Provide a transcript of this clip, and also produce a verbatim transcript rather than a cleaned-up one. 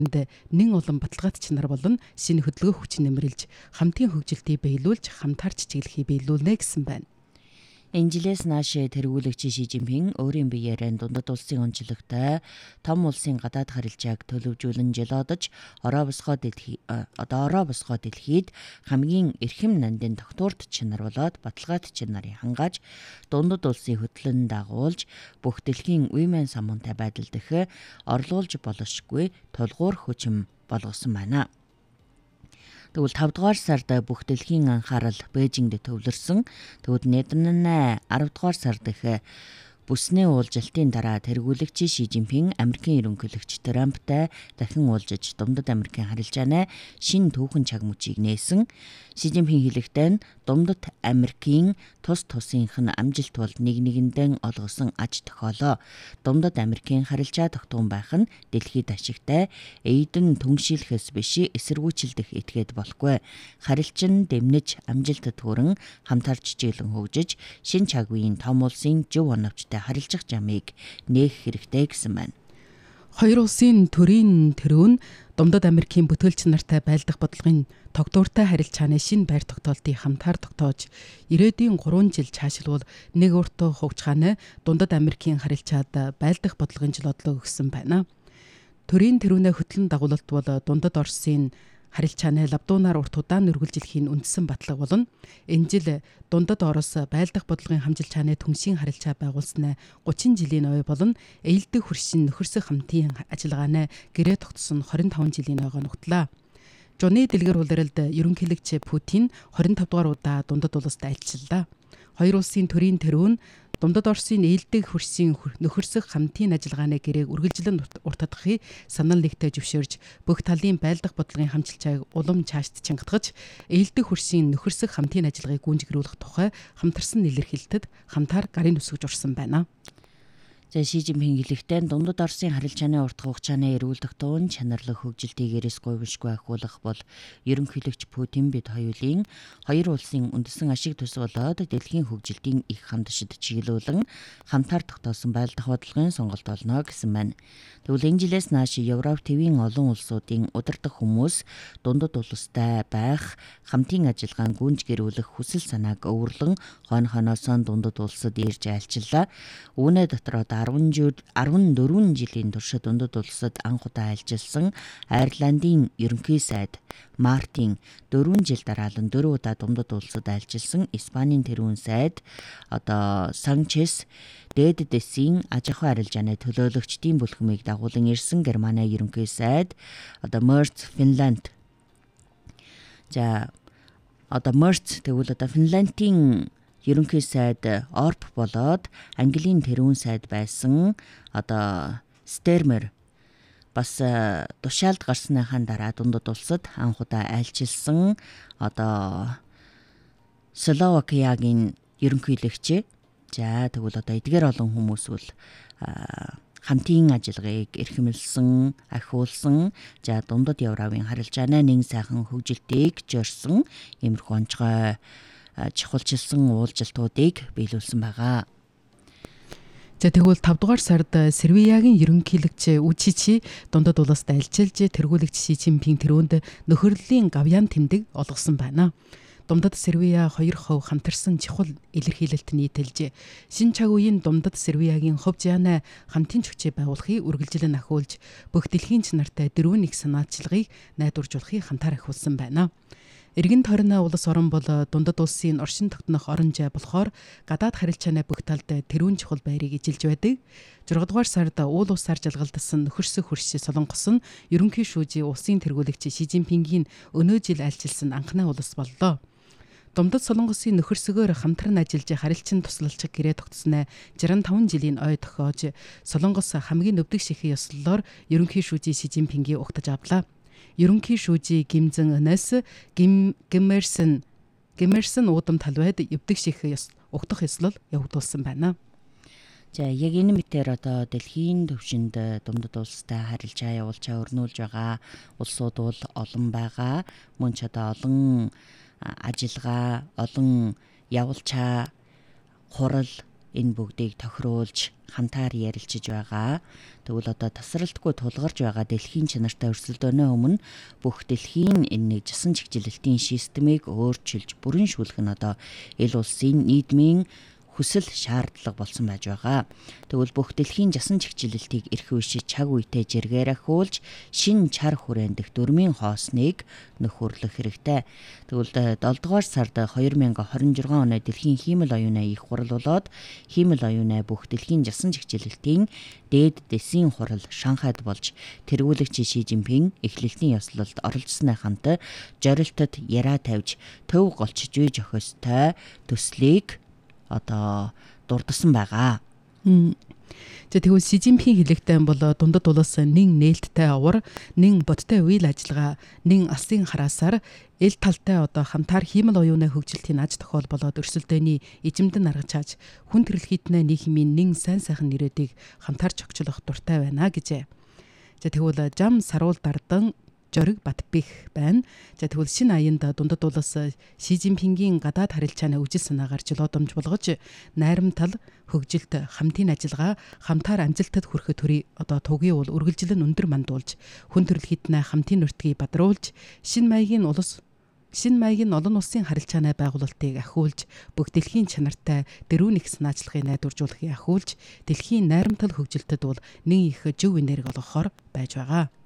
нэн олон баталгаат чанар болон шинэ хөдөлгөөн хүчин нэмрэлж хамтын хөгжилтийг биелүүлж хамтаар чиглэлхийг биелүүлнэ гэсэн байна. Энэжилээс нааш тэргүүлэгч Ши Жинпин өөрийн биеэрээ дундад улсын онцлогтой том улсын гадаад харилцааг төлөвжүүлэн жил одож ороо босгоо дэлхий одоо ороо босгоо дэлхийд хамгийн эрхэм нандин тогтворт чанар болоод баталгаат чанарыг хангааж дундад улсын хөтлөн дагуулж бүх дэлхийн үеийн самуунтай байдал дэх орлуулж болошгүй тулгуур хүчин болгосон байна. Тэгвэл тавд дугаар сард бүх дэлхийн анхаарал Бээжингд төвлөрсөн. Тэгвэл Нидерланд аравд дугаар сард их бүсний уулзалтын дараа тэргүүлэгч Ши Жинпин Америкийн ерөнхийлөгч Трамптай дахин уулзаж Дундад Америкийн харилцааны шинэ түүхэн чагмучийг нээсэн. Ши Жинпин хэлэхдээ Дундад Америкийн тус тусынх нь амжилт бол нэг нэгэндээ олгосон аж тохиолоо. Дундад Америкийн харилцаа тогтун байх нь дэлхийд ашигтай эйдэн түншилхэс биш эсэргүүцэлдэх этгээд болохгүй. Харилцан дэмнэж амжилтад хүрэн хамтарч чиглэн хөгжиж шин чагвын том улсын жив оновчтой харилцах замыг нээх хэрэгтэй гэсэн байна. Хоёр улсын төрийн тэрүүн Дундад Америкийн бүтээлч нартай байлдах бодлогын тогтвортой харилцааны шинэ байр тогтоолтыг хамтаар тогтоож ирээдүйн гурван жил цаашлбал нэг урт хөгжихааны Дундад Америкийн харилцаад байлдах бодлогын жил одлоо өгсөн байна. Төрийн тэрүүнээ хөтлөн дагуулалт бол Дундад Оросын харилцааны лавдуунаар урт удаан үргэлжлэхийн үндсэн батлаг болно. Энэ жил Дундад Орос байлдах бодлогын хамжилчааны түншийн харилцаа байгуулснаа гучин жилийн ой болон ээлдэг хөршин нөхөрсөх хамтын ажиллагааны гэрээ тогтсон хорин таван жилийн ойгоо нугтлаа. Жуны дэлгэр улиралд ерөнхийлөгч Путин хорин тав дугаар удаа Дундад улсад айлчлалаа. Хоёр улсын төрийн тэрүүн Дундад Оросын ээлдэг хөршийн нөхөрсөх хамтын ажиллагааны гэрээг үргэлжлэн уртдахыг санал нэгтээ зөвшөөрж бүх талын байлдах бодлогын хамжилчааг улам цаашд чангатгаж ээлдэг хөршийн нөхөрсөх хамтын ажиллагааг гүйцэтгэх тухай хамтарсан илэрхийлэлтэд хамтаар гарын үсгэж урсан байна. За Ши Жинпин хэлэхдээ Дундад Оросын харилцааны урт хугацааны эрүүлдэх дуун чанарлах хөгжилтийг эрэс гойвшгүй ахиулах бол ерөнхийлөгч Путин бид хоёулын хоёр улсын үндэсэн ашиг төс болоод дэлхийн хөгжилтийн их хандшид чиглүүлэн хамтаар тогтоосон байлдах бодлогын сонголт болно гэсэн байна. Тэгвэл энэ жилээс нааш Европ твийн олон улсуудын удирдах хүмүүс Дундад улстай байх хамтын ажиллагаан гүнж гэрүүлэх хүсэл санааг өвөрлөн хойно хойноос Дундад улсад ирж айлчлаа. Үүнээ дотроо арван дөрвөн жилийн туршид Дундад улсад анх удаа айлчилсан Айрландын ерөнхий сайд Мартин дөрвөн жил дараалан дөрвөн удаа Дундад улсад айлчилсан Испанийн тэрүүн сайд одоо Санчес дээд дэсийн аж ахуй арилжааны төлөөлөгчдийн бүлхмийг дагуулan ирсэн Германы ерөнхий сайд одоо Мерц Финланд за одоо Мерц тэгвэл одоо Финландийн ерөнхий сайд Орп болоод Английн тэрүүн сайд байсан одоо Стермер бас тушаалд гарсныхаа дараа Дундад улсад анх удаа айлчилсан одоо Словакиягийн ерөнхийлөгч. За тэгвэл одоо эдгээр олон хүмүүс бол хамтын ажиллагааг эрхэмлсэн, ахиулсан, за Дундад Европын харилцааны нэг сайхан хөгжилтийг зорьсон иймэрхүү онцгой чухалчилсан уулзалтуудыг биелүүлсэн байгаа. За тэгвэл тав дугаар сард Сербиягийн ерөнхийлөгч Учичи Дундад улсад айлчилж тэргүүлэгч Ши Жинпин тэрүүнд нөхөрлөлийн гавьяан тэмдэг олгосон байна. Дундад Сербия хоёр хувь хамтарсан чухал илэрхийлэлт нийтэлж шин цаг үеийн Дундад Сербиягийн хувь зяаны хамтын чөчөө байгуулахыг үргэлжлэн ахиулж бүх дэлхийн чанартай дөрвөн нэг санаачлагыг найдваржуулахыг хамтаар ахиулсан байна. Эргэн тойрны улс орон бол Дундад улсын оршин тогтнох орон зай болохоор гадаад харилцааны бүх талд тэрүүн чухал байрыг эжилж байдаг. зургаадугаар сард уул усаар жалгалдсан нөхөрсөх хөрш Солонгос нь ерөнхий шүүжийн улсын тэргүүлэгч Ши Жинпингийн өнөө жил айлчилсан анхны улс боллоо. Дундад Солонгосын нөхөрсөгөөр хамтран ажиллаж харилцан туслалцах гэрээ тогтсноо жирам таван жилийн ой тохиож Солонгос хамгийн өвдөг шихийн ёслолоор ерөнхий шүүжийн Ши Жинпингийн угтаж авлаа. Ерөнхий шүүжийн Ким Жон Унаас Ким Гэмерсэн Гэмерсэн уудам талбайд өвдөг ших угтах ёслол явагдуулсан байна. За яг энэ мэтээр одоо дэлхийн төвшөнд Дундад улстай харилцаа явуулчаа өрнүүлж байгаа улсууд бол олон байгаа. Мөн ч одоо олон ажиллагаа, олон явуулчаа хурал энэ бүгдийг тохируулж хамтаар ярилцж байгаа. Тэгвэл одоо тасралтгүй тулгарч байгаа дэлхийн чанартай өрсөлдөөнөө өмнө бүх дэлхийн энэ нэг жасан чигжилтийн системийг өөрчилж бүрэн шүүлэх нь одоо эл улсын нийгмийн хүсэл шаардлага болсон байж байгаа. Тэгвэл бүх дэлхийн жасан чигжилтийг эрх үешиж чаг үетэй жиргээр ахиулж шин чар хүрээнд дэх дөрмийн хоосныг нөхөрлөх хэрэгтэй. Тэгвэл долдугаар сард хоёр мянган хорин жургаан оны дэлхийн хиймэл оюунаа их хурал болоод хиймэл оюунаа бүх дэлхийн жасан чигжилтийн дээд дэсийн хурал Шанхайд болж тэргүүлэгч Ши Жинпин эхлэлтийн ёслолд оролцсоны хамт зорилтод яриа тавьж төв голчж үе жохистой төслийг одоо дурдсан байгаа. За тэгвэл Ши Жинпин хэлэхдээ бол дундад улс нэн нээлттэй авар, нэн бодтой үйл ажиллагаа, нэн алсын хараасаар эл талтай одоо хамтаар хиймэл оюуны хөгжилтийн аж тохиол болоод өрсөлдөөний эзэмдэн аргаж хааж хүн төрөлхийднэ нийгмийн нэн сайн сайхан нэрүүдийг хамтаар чогчлох дуртай байна гэжээ. За тэгвэл Жам Саруул Дардан Жориг Батбих байна. За тэгвэл шинэ аянд дундад улс Ши Жинпингийн гадаад харилцааны үжил санаагаар жолоодомж болгож найрамтал хөгжилт хамтын ажиллагаа хамтаар амжилтад хүрэхэд төрий одоо тугийн уул үргэлжлэн өндөр мандуулж хүн төрөлхийднэ хамтын нутгийг бадруулж шинэ маягийн улс шинэ маягийн олон улсын харилцааны байгуулалтыг ахиулж бүх дэлхийн чанартай дөрвөн их санаачлагыг найдваржуулахыг ахиулж дэлхийн найрамтал хөгжилтэд бол нэг их зөв энерги олгохоор байж байгаа.